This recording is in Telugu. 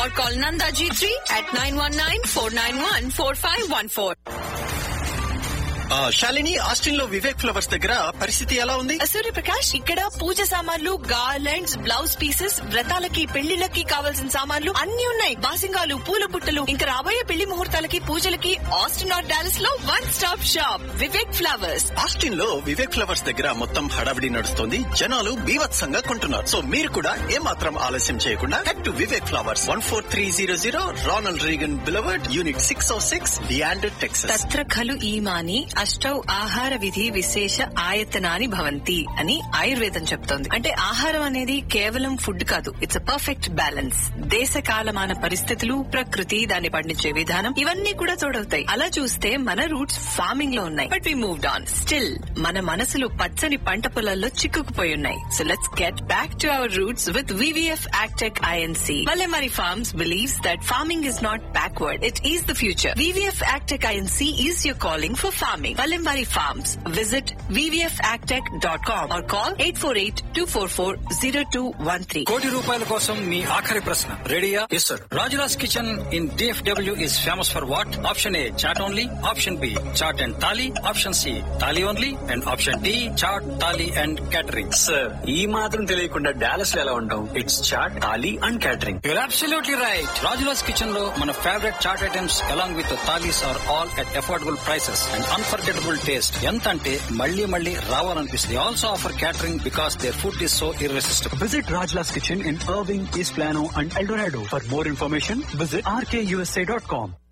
or call Nanda G3 at 919-491-4514. Shalini, Austin లో వివేక్ ఫ్లవర్స్ దగ్గర పరిస్థితి ఎలా ఉంది? సూర్యప్రకాష్, ఇక్కడ పూజ సామాన్లు, గార్లెండ్స్, బ్లౌజ్ పీసెస్, వ్రతాలకి పెళ్లిళ్ళకి కావాల్సిన సామాన్లు అన్ని ఉన్నాయి. బాసింగాలు, పూల బుట్టలు, ఇంకా రాబోయే పెళ్లి ముహూర్తాలకి, పూజలకి ఆస్టిన్ ఆర్ డాలస్ లో one stop shop Vivek flowers. Austin లో వివేక్ ఫ్లవర్స్ దగ్గర మొత్తం హడావిడి నడుస్తుంది. జనాలు బీభత్సంగా కొంటున్నారు. సో మీరు కూడా ఏమాత్రం ఆలస్యం చేయకుండా head to Vivek flowers, 14300 Ronald Reagan బులవర్డ్, unit 606, డియాండర్, Texas. తత్ర ఖలు ఈమాని అష్టౌ ఆహార విధి విశేష ఆయతనాని భవంతి అని ఆయుర్వేదం చెప్తోంది. అంటే ఆహారం అనేది కేవలం ఫుడ్ కాదు, ఇట్స్ అ పర్ఫెక్ట్ బ్యాలెన్స్. దేశ కాలమాన పరిస్థితులు, ప్రకృతి, దాన్ని పండించే విధానం, ఇవన్నీ కూడా తోడవుతాయి. అలా చూస్తే మన రూట్స్ ఫార్మింగ్ లో ఉన్నాయి, but we moved on. Still మన మనసులు పచ్చని పంట పొలాల్లో చిక్కుకుపోయి ఉన్నాయి. So let's get back to our roots with VVF Agtech INC. Valemari Farms believes that farming is not backward, it is the future. VVF Agtech INC is your calling for farming. Valemari Farms. Visit vvfagtech.com or call 848-244-0213. కోటి రూపాయల కోసం మీ ఆఖరి ప్రశ్న రెడీయా? Yes sir. Rajula's kitchen in DFW is famous for what? Option A chat only, option B chat and thali, option C thali only, and option D chat, thali and catering. Sir, ఈ మాత్రం తెలియకుండా డాలస్ లో ఎలా ఉంటాం? It's chat, thali and catering. You're absolutely right. Rajula's kitchen లో మన favourite chat items along with the thalis are all at affordable prices and unforgettable taste. ఎంత అంటే మళ్ళీ మళ్ళీ రావాలనిపిస్తుంది. Also offer catering because their food is so irresistible. Visit Rajla's Kitchen in Irving, East Plano and El Dorado. For more information, visit rkusa.com.